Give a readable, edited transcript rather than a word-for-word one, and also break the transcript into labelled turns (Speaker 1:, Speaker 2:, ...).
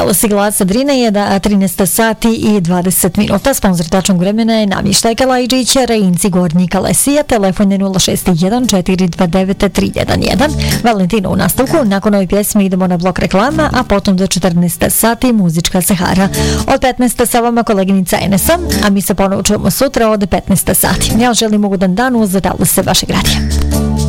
Speaker 1: Talas i glasa Drine je 13 sati i 20 minuta. Sponzor tačnog vremena je Namještaj Kalajđića, Rejinci Gornji Kalesija, telefon je 061 429 311. Valentino u nastavku, nakon ove pjesme idemo na blok reklama, a potom do 14 sati muzička Sahara. Od 15 sa vama koleginica Enesa, a mi se ponovo čujemo sutra od 15 sati. Ja želim ugodan dan uz Talase vašeg radija.